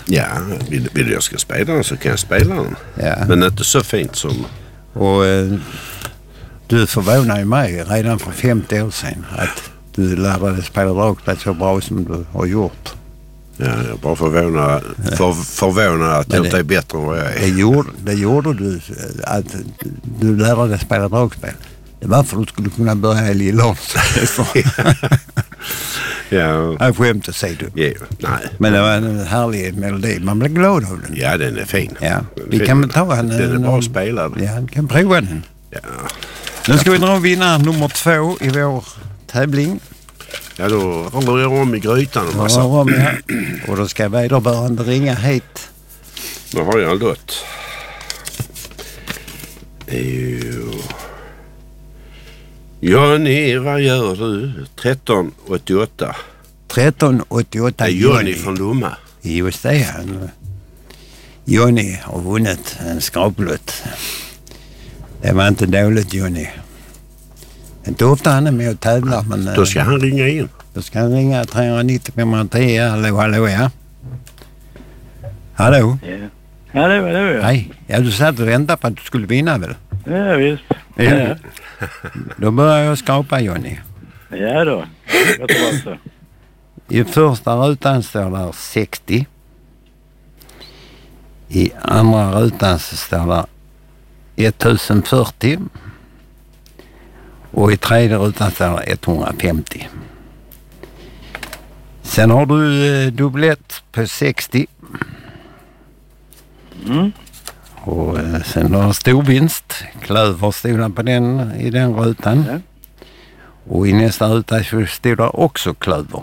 Ja, vill jag ska spela den så kan jag spela den. Ja. Men inte så fint som... Och du förvånar ju mig redan för 50 år sedan att du lärde dig spela dragspel så bra som du har gjort. Ja, jag är bara förvånad att jag inte är bättre än vad jag är. Det gjorde du, att du lärde dig spela dragspel. Det var för att du skulle kunna börja i Lillåns. Ja. Jag skämt att säga du. Ja, nej. Men det var en härlig melodi. Man blev glad av den. Ja, den är fin. Ja. Vi kan väl ta en... Den är bra spelad. Ja, vi kan prova den. Ja. Nu ska vi dra vinnare nummer 2 i vår tävling. Ja, då håller jag om i grytan en massa. Ja, och då ska vederbörande ringa hit. Då har jag en låt. Johnny, vad gör du? 1388. 1388. Det är Johnny från Lomma. Just det. Johnny har vunnit en skraplott. Det var inte dåligt, Johnny. Inte ofta han är med och tävlar. Men då ska han ringa in. Då ska han ringa 390 510. Hallå, ja. Hallå. Ja. Hallå. Hej. Ja, du satt och väntade på att du skulle vinna väl? Ja, visst. Ja. Då börjar jag skapa, Johnny. Ja då. Så. I första rutan står där 60. I andra rutan så står där 1040. Och i tredje rutan står det 150. Sen har du dubblett på 60. Mm. Och sen har du stor vinst. Klöver stod på den i den rutan. Ja. Och i nästa ruta så står det också klöver.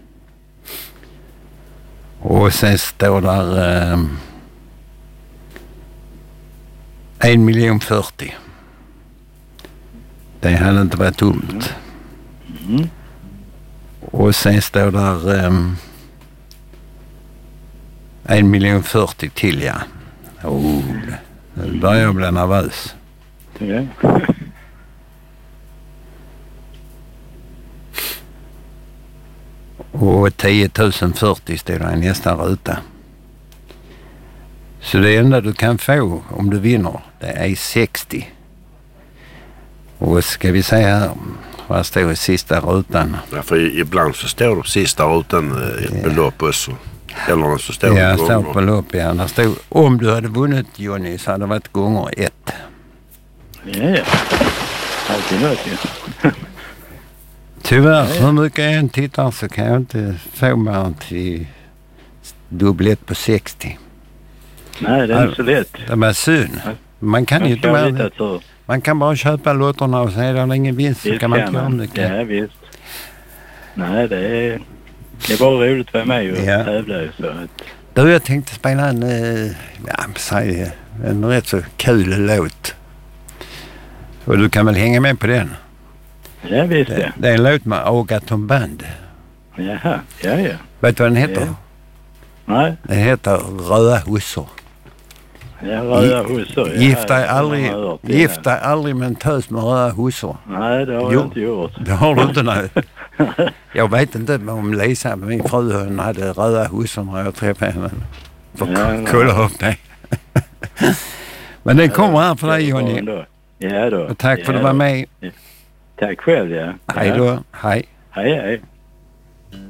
Och sen står där 1,040,000. Det hade inte varit tomt. Mm. Och sen står där 1,040,000 till, ja. Nu börjar jag bli nervös. Ja. Och 10,040 står där i nästa ruta. Så det enda du kan få om du vinner, det är 60. Och ska vi säga här, vad står i sista rutan? Ja, för ibland så står det på sista rutan ett belopp också. Eller så står det gånger. Ja, står belopp, ja. Där stod, om du hade vunnit, Johnny, så hade det varit gånger 1. Ja. Alltid något ju. Tyvärr, hur mycket jag än tittar så kan jag inte få mig till dubblett på 60. Nej, det är inte så lätt. Det var synd. Man kan ju inte man kan bara köpa lotterna och säga att det är ingen vinst så kan man inte göra mycket. Ja, visst. Nej, det är bara roligt för mig att tävla. Så att... Du, jag tänkte spela en rätt så kul låt. Och du kan väl hänga med på den? Ja, visst det är en låt med Agaton Band. Jaha, ja. Vet du vad den heter? Ja. Nej. Den heter Röda hussor. Ja, röda hussor. Gift dig aldrig med en tös med röda hussor. Nej, det har jag inte gjort. Det har du inte, nej. Jag vet inte om Lisa, min fru, hon hade röda hussor när jag träffade henne. Kolla upp det. Men den kommer här för dig, Johnny. Ja då. Och tack för att du var med. Tack själv, ja. Hej då. Hej. Hej.